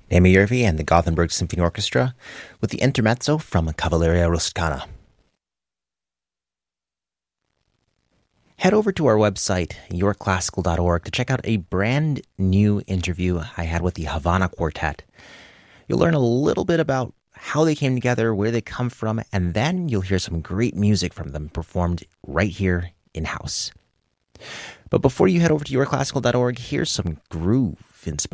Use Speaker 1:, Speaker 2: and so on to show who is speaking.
Speaker 1: Naomi Yervi and the Gothenburg Symphony Orchestra with the intermezzo from Cavalleria Rusticana. Head over to our website, yourclassical.org, to check out a brand new interview I had with the Havana Quartet. You'll learn a little bit about how they came together, where they come from, and then you'll hear some great music from them performed right here in-house. But before you head over to yourclassical.org, here's some groove inspired